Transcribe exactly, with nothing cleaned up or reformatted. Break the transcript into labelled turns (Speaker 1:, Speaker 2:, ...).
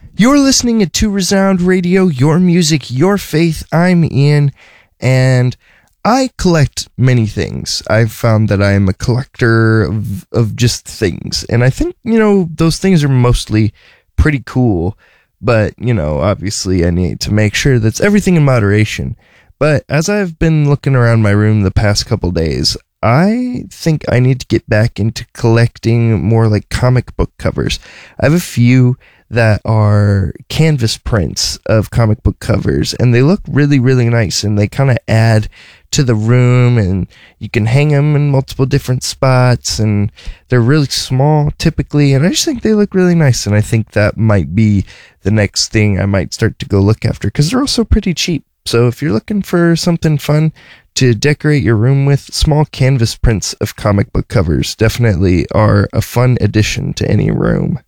Speaker 1: You're listening to Resound Radio, your music, your faith. I'm Ian, and I collect many things. I've found that I am a collector of, of just things, and I think, you know, those things are mostly pretty cool, but, you know, obviously I need to make sure that's everything in moderation. But as I've been looking around my room the past couple days, I think I need to get back into collecting more like comic book covers. I have a few that are canvas prints of comic book covers, and they look really, really nice, and they kind of add to the room, and you can hang them in multiple different spots, and they're really small typically, and I just think they look really nice, and I think that might be the next thing I might start to go look after, because they're also pretty cheap. So if you're looking for something fun to decorate your room with, small canvas prints of comic book covers definitely are a fun addition to any room.